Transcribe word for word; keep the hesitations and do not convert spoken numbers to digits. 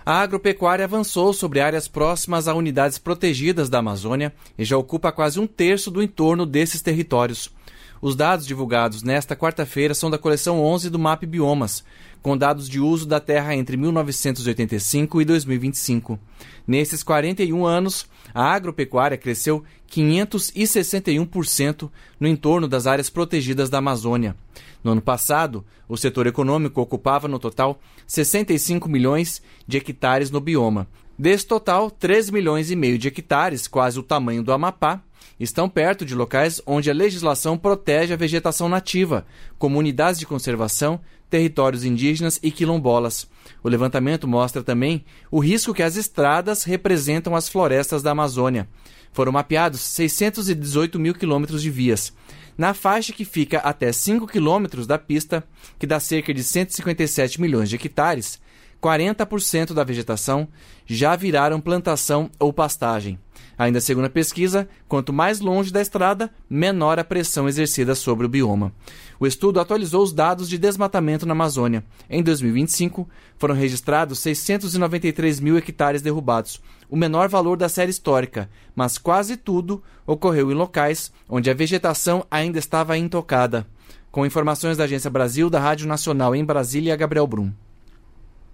A agropecuária avançou sobre áreas próximas a unidades protegidas da Amazônia e já ocupa quase um terço do entorno desses territórios. Os dados divulgados nesta quarta-feira são da coleção onze do M A P Biomas, com dados de uso da terra entre mil novecentos e oitenta e cinco e dois mil e vinte e cinco. Nesses quarenta e um anos, a agropecuária cresceu quinhentos e sessenta e um por cento no entorno das áreas protegidas da Amazônia. No ano passado, o setor econômico ocupava no total sessenta e cinco milhões de hectares no bioma. Desse total, três milhões e meio de hectares, quase o tamanho do Amapá, estão perto de locais onde a legislação protege a vegetação nativa, como unidades de conservação, territórios indígenas e quilombolas. O levantamento mostra também o risco que as estradas representam às florestas da Amazônia. Foram mapeados seiscentos e dezoito mil quilômetros de vias. Na faixa que fica até cinco quilômetros da pista, que dá cerca de cento e cinquenta e sete milhões de hectares, quarenta por cento da vegetação já viraram plantação ou pastagem. Ainda segundo a pesquisa, quanto mais longe da estrada, menor a pressão exercida sobre o bioma. O estudo atualizou os dados de desmatamento na Amazônia. Em dois mil e vinte e cinco, foram registrados seiscentos e noventa e três mil hectares derrubados, o menor valor da série histórica, mas quase tudo ocorreu em locais onde a vegetação ainda estava intocada. Com informações da Agência Brasil, da Rádio Nacional em Brasília, Gabriel Brum.